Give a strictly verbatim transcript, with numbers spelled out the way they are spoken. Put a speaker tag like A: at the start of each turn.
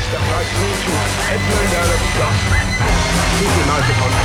A: step right through to Edmund Allen Dust. Keep your eyes upon